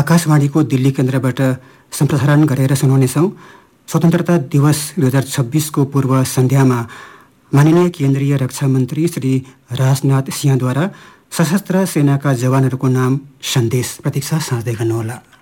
आकाशवाणीको दिल्ली केन्द्रबाट सम्प्रसारण गरेर सुनाउनेछौँ। स्वतन्त्रता दिवस 2026 को पूर्व सन्ध्यामा माननीय केन्द्रीय रक्षा मन्त्री श्री राजनाथ सिंहद्वारा सशस्त्र सेनाका जवानहरूको नाम सन्देश प्रतीक्षा साँच्दै गर्नुहोला।